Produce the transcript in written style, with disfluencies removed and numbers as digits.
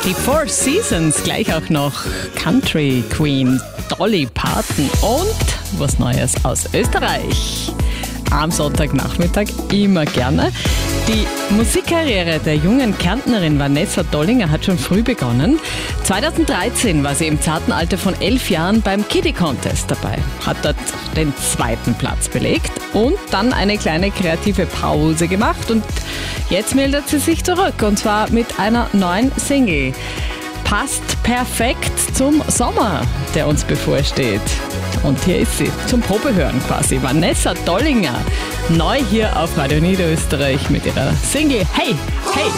Die Four Seasons, gleich auch noch Country Queen Dolly Parton und was Neues aus Österreich. Am Sonntagnachmittag immer gerne. Die Musikkarriere der jungen Kärntnerin Vanessa Dollinger hat schon früh begonnen. 2013 war sie im zarten Alter von 11 Jahren beim Kiddie Contest dabei, hat dort den 2. Platz belegt und dann eine kleine kreative Pause gemacht und jetzt meldet sie sich zurück und zwar mit einer neuen Single. Passt perfekt zum Sommer, der uns bevorsteht. Und hier ist sie, zum Probehören quasi. Vanessa Dollinger, neu hier auf Radio Niederösterreich mit ihrer Single Hey, Hey.